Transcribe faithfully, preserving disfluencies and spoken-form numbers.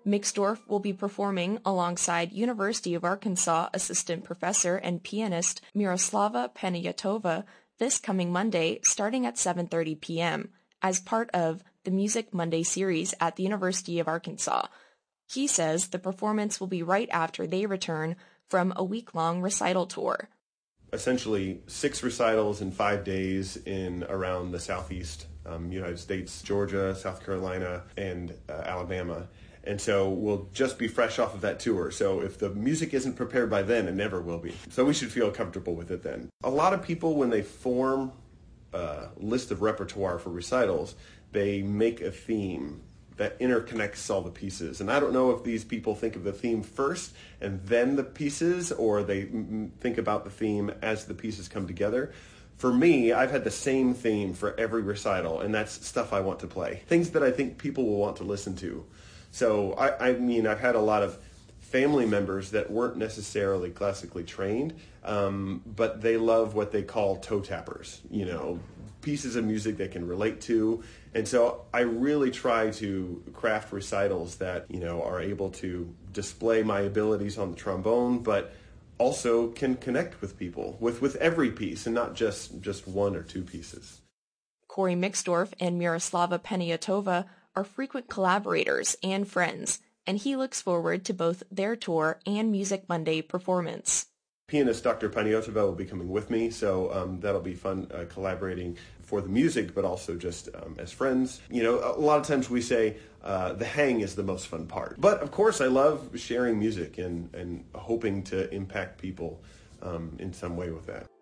Mixdorf will be performing alongside University of Arkansas assistant professor and pianist Miroslava Panayotova this coming Monday starting at seven thirty p.m. as part of the Music Monday series at the University of Arkansas. He says the performance will be right after they return from a week-long recital tour. Essentially six recitals in five days in around the southeast um, United States, Georgia, South Carolina, and uh, Alabama. And so we'll just be fresh off of that tour. So if the music isn't prepared by then, it never will be. So we should feel comfortable with it then. A lot of people, when they form a list of repertoire for recitals, they make a theme that interconnects all the pieces. And I don't know if these people think of the theme first and then the pieces, or they m- think about the theme as the pieces come together. For me, I've had the same theme for every recital, and that's stuff I want to play. Things that I think people will want to listen to. So, I, I mean, I've had a lot of family members that weren't necessarily classically trained, um, but they love what they call toe tappers, you know, pieces of music they can relate to. And so I really try to craft recitals that, you know, are able to display my abilities on the trombone, but also can connect with people with, with every piece and not just, just one or two pieces. Corey Mixdorf and Miroslava Panayotova are frequent collaborators and friends, and he looks forward to both their tour and Music Monday performance. Pianist Doctor Panayotova will be coming with me, so um, that'll be fun uh, collaborating for the music, but also just um, as friends. You know, a lot of times we say uh, the hang is the most fun part. But, of course, I love sharing music and, and hoping to impact people um, in some way with that.